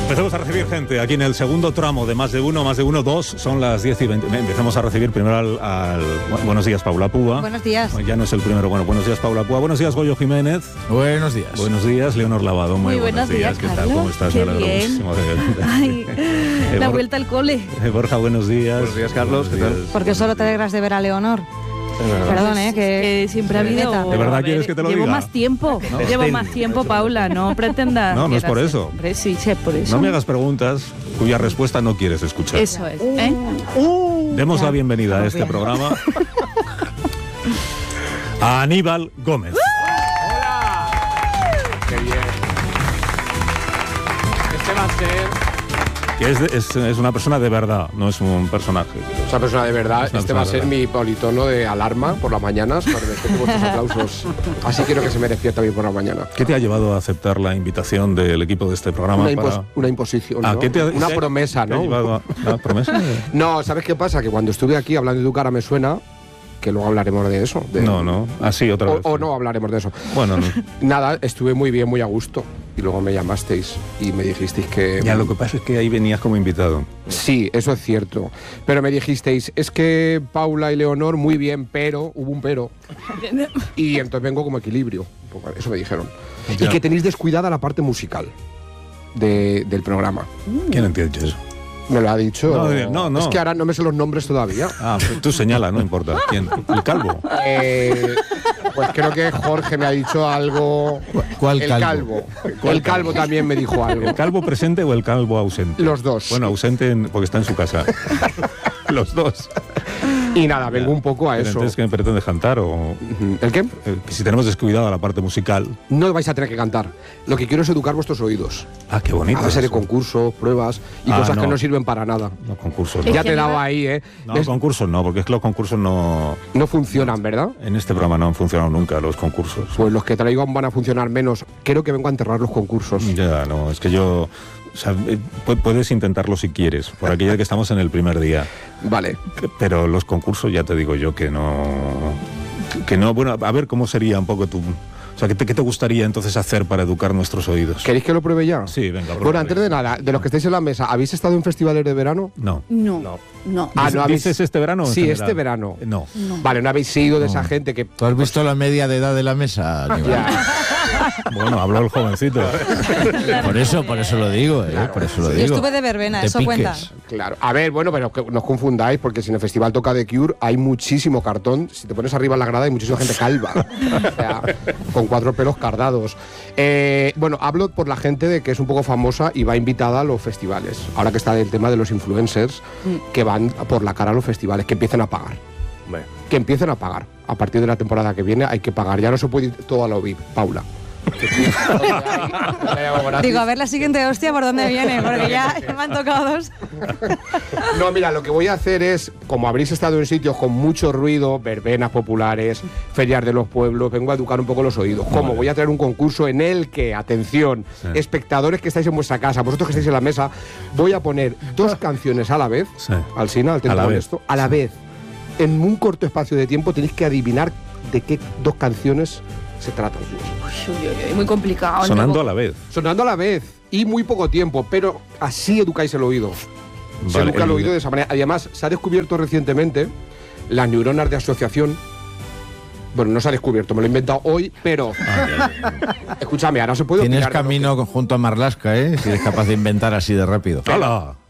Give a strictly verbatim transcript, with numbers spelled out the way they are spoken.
Empezamos a recibir gente aquí en el segundo tramo de Más de Uno, Más de Uno, dos, son las diez y veinte. Empezamos a recibir primero al... al buenos días, Paula Púa. Buenos días. Ya no es el primero, bueno, buenos días, Paula Púa. Buenos días, Goyo Jiménez. Buenos días. Buenos días, Leonor Lavado. Muy, Muy buenos, buenos días, ¿Qué Carlos? tal? ¿Cómo estás? Qué Me alegro bien. muchísimo de- Ay, Eh, la Bor- vuelta al cole. eh, Borja, buenos días. Buenos días, Carlos. Buenos ¿Qué tal? días. Porque solo te alegras de ver a Leonor. Es verdad. Perdón, ¿eh? Que, Que siempre ha habido... neta. ¿De verdad a ver, quieres que te lo llevo diga? más tiempo, No. llevo Estel. más tiempo, Paula, no pretendas... No, no es por quedarse. eso. Hombre, sí, sí, es por eso. No me hagas preguntas cuya respuesta no quieres escuchar. Eso es, ¿eh? Demos Ya. la bienvenida a este Bien. programa a Aníbal Gómez. Qué bien. Este va a ser Que es, de- es, es una persona de verdad, no es un personaje. esa persona de verdad. Es una Este va a persona ser de mi politono de alarma por las mañanas para después de vuestros aplausos. Así quiero que se me despierte bien por la mañana. ¿Qué te ha llevado a aceptar la invitación del equipo de este programa? Una, impos- para... una imposición, Ah, ¿no? ¿qué te ha- Una te ha- promesa, te ha ¿no? llevado a- ¿La promesa? No, ¿sabes qué pasa? Que cuando estuve aquí hablando de tu cara me suena que luego hablaremos de eso. de- No, no, así otra O, vez. o no hablaremos de eso. Bueno, no. Nada, estuve muy bien, muy a gusto. Y luego me llamasteis y me dijisteis que... Ya, lo que pasa es que ahí venías como invitado. Sí, eso es cierto. Pero me dijisteis, es que Paula y Leonor muy bien, pero, hubo un pero. Y entonces vengo como equilibrio. Un poco, eso me dijeron. Ya. Y que tenéis descuidada la parte musical de- del programa. ¿Quién entiende eso? Me lo ha dicho. No, eh, no, no. Es que ahora no me sé los nombres todavía. Ah, pues tú señala, no importa. ¿Quién? ¿El calvo? Eh, pues creo que Jorge me ha dicho algo. ¿Cuál El calvo? calvo. El calvo también me dijo algo. ¿El calvo presente o el calvo ausente? Los dos. Bueno, ausente en- porque está en su casa. Los dos. Y nada, vengo un poco a Pero eso. Entonces, ¿qué me pretendes cantar? O, Ujú. ¿El qué? eh, que si tenemos descuidada la parte musical. No vais a tener que cantar. Lo que quiero es educar vuestros oídos. Ah, qué bonito. A base de eso. concursos, pruebas y Ah, cosas que no. no sirven para nada. No, concursos Es no. Ya que te no daba va- ahí, ¿eh? No, ¿Ves? concursos no, porque es que los concursos no... No funcionan, ¿verdad? En este programa no han funcionado nunca los concursos. Pues los que traigo van a funcionar menos. Creo que vengo a enterrar los concursos. Ya, no, es que yo... O sea, eh, pu- puedes intentarlo si quieres, por aquello de que estamos en el primer día. Vale. Pero los concursos ya te digo yo que no... Que no, bueno, a ver cómo sería un poco tu... O sea, ¿qué te, qué te gustaría entonces hacer para educar nuestros oídos? ¿Queréis que lo pruebe ya? Sí, venga, Bueno, prueba. antes de nada, de los que estáis en la mesa, ¿habéis estado en festivales de verano? No. No, no. Ah, no habéis- ¿Dices este verano o en Sí, general? este verano. No. Vale, no habéis sido de No. esa gente que... ¿Tú has visto la media de edad de la mesa, Aníbal? Ya. Bueno, habló el jovencito. Por eso, por eso lo digo, ¿eh? Por eso lo Yo digo. estuve de verbena, Te eso cuenta. piques. Claro. A ver, bueno, pero que no os confundáis, porque si en el festival toca The Cure, hay muchísimo cartón. Si te pones arriba en la grada, hay muchísima gente calva. O sea, con cuatro pelos cardados. Eh, bueno, hablo por la gente de que es un poco famosa y va invitada a los festivales. Ahora que está el tema de los influencers que van por la cara a los festivales, que empiecen a pagar. Que empiecen a pagar. A partir de la temporada que viene hay que pagar. Ya no se puede ir todo a lo V I P, Paula. Digo, a ver la siguiente hostia por dónde viene, porque ya, ya me han tocado dos. No, mira, lo que voy a hacer es, como habréis estado en sitios con mucho ruido, verbenas populares, ferias de los pueblos, vengo a educar un poco los oídos. Como voy a traer un concurso en el que, atención, Sí. espectadores que estáis en vuestra casa, vosotros que estáis en la mesa, voy a poner dos canciones a la vez, Sí. al Sina, al A tiempo la vez. molesto, a la vez. En un corto espacio de tiempo tenéis que adivinar de qué dos canciones se tratan. Uy, uy, uy, muy complicado. Sonando ¿no? a la vez. Sonando a la vez y muy poco tiempo, pero así educáis el oído. Se Vale, educa el el- oído de esa manera. Además, se ha descubierto recientemente las neuronas de asociación. Bueno, no se ha descubierto, me lo he inventado hoy, pero escúchame, ahora se puede Tienes opinar de lo camino junto a Marlaska, ¿eh? Si eres capaz de inventar así de rápido. ¡Hala!